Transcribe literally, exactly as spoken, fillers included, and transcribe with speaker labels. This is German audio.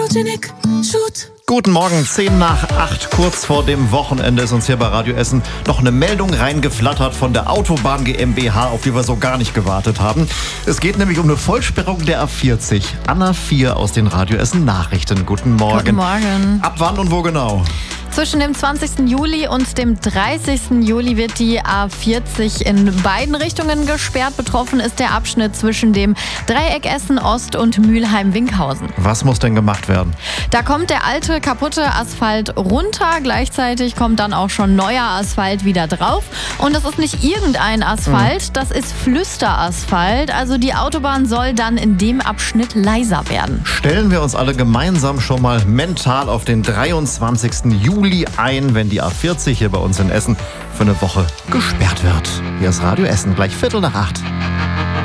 Speaker 1: Sputnik, Shoot.
Speaker 2: Guten Morgen, zehn nach acht, kurz vor dem Wochenende ist uns hier bei Radio Essen noch eine Meldung reingeflattert von der Autobahn GmbH, auf die wir so gar nicht gewartet haben. Es geht nämlich um eine Vollsperrung der A vierzig. Anna vier aus den Radio Essen Nachrichten. Guten Morgen.
Speaker 3: Guten Morgen.
Speaker 2: Ab wann und wo genau?
Speaker 3: Zwischen dem zwanzigsten Juli und dem dreißigsten Juli wird die A vierzig in beiden Richtungen gesperrt. Betroffen ist der Abschnitt zwischen dem Dreieck Essen Ost und Mülheim-Winkhausen.
Speaker 2: Was muss denn gemacht werden?
Speaker 3: Da kommt der alte, kaputte Asphalt runter. Gleichzeitig kommt dann auch schon neuer Asphalt wieder drauf. Und das ist nicht irgendein Asphalt, das ist Flüsterasphalt. Also die Autobahn soll dann in dem Abschnitt leiser werden.
Speaker 2: Stellen wir uns alle gemeinsam schon mal mental auf den dreiundzwanzigsten Juli ein, wenn die A vierzig hier bei uns in Essen für eine Woche gesperrt wird. Hier ist Radio Essen, gleich Viertel nach acht.